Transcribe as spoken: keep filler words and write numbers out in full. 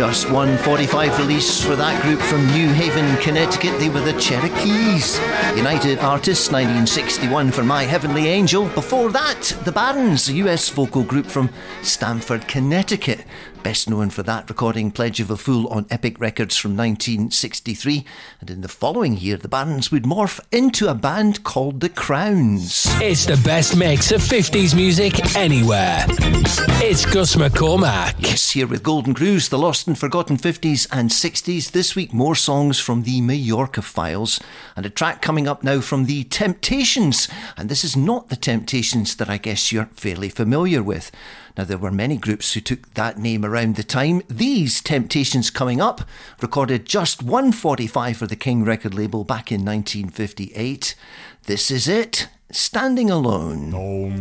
Just one forty-five release for that group from New Haven, Connecticut. They were the Cherokees. United Artists, nineteen sixty-one for My Heavenly Angel. Before that, the Barons, a U S vocal group from Stamford, Connecticut. Best known for that recording Pledge of a Fool on Epic Records from nineteen sixty-three. And in the following year, the Barons would morph into a band called The Crowns. It's the best mix of fifties music anywhere. It's Gus McCormack. Yes, here with Golden Grooves, the lost and forgotten fifties and sixties. This week, more songs from the Majorca Files. And a track coming up now from the Temptations. And this is not the Temptations that I guess you're fairly familiar with. Now, there were many groups who took that name around the time. These Temptations coming up recorded just one forty-five for the King record label back in nineteen fifty-eight. This is it, Standing Alone. No.